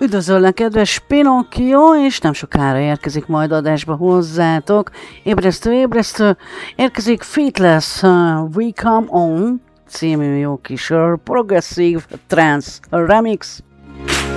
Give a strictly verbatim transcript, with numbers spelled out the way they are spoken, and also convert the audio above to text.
Üdvözöllek, kedves Pinocchio, és nem sokára érkezik majd adásba hozzátok. Ébresztő, ébresztő, érkezik Fateless uh, We Come On című jó kis uh, progressive trance remix.